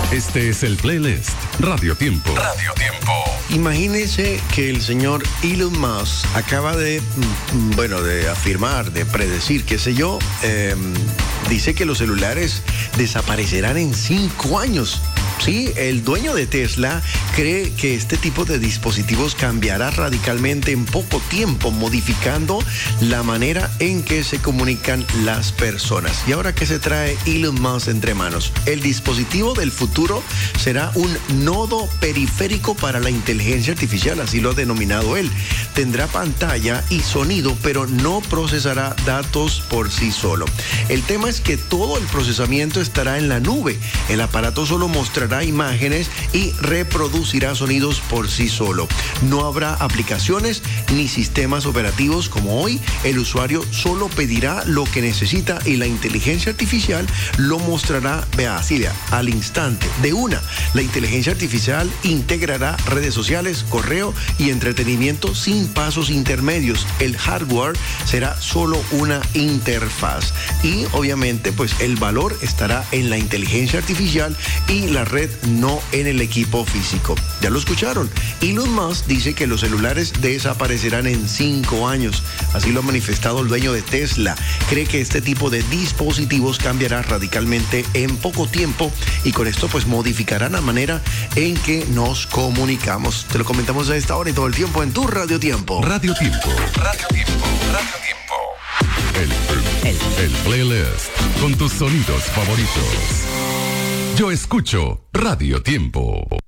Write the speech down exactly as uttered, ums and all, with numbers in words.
Este es el playlist Radio Tiempo. Radio Tiempo. Imagínese que el señor Elon Musk acaba de, mm, bueno, de afirmar, de predecir, qué sé yo, eh, dice que los celulares desaparecerán en cinco años. Sí, el dueño de Tesla cree que este tipo de dispositivos cambiará radicalmente en poco tiempo, modificando la manera en que se comunican las personas. ¿Y ahora qué se trae Elon Musk entre manos? El dispositivo del futuro será un nodo periférico para la inteligencia artificial, así lo ha denominado él. Tendrá pantalla y sonido, pero no procesará datos por sí solo. El tema es que todo el procesamiento estará en la nube. El aparato solo mostrará imágenes y reproducirá sonidos por sí solo. No habrá aplicaciones ni sistemas operativos como hoy. El usuario solo pedirá lo que necesita y la inteligencia artificial lo mostrará, vea, así vea, al instante, de una. La inteligencia artificial integrará redes sociales, correo y entretenimiento sin pasos intermedios. El hardware será solo una interfaz y obviamente pues el valor estará en la inteligencia artificial y la red, no en el equipo físico. Ya lo escucharon. Elon Musk dice que los celulares desaparecerán en cinco años. Así lo ha manifestado el dueño de Tesla. Cree que este tipo de dispositivos cambiará radicalmente en poco tiempo y con esto pues modificará la manera en que nos comunicamos. Te lo comentamos a esta hora y todo el tiempo en tu Radio Tiempo. Radio Tiempo. Radio Tiempo. Radio Tiempo. El, el, el playlist con tus sonidos favoritos. Yo escucho Radio Tiempo.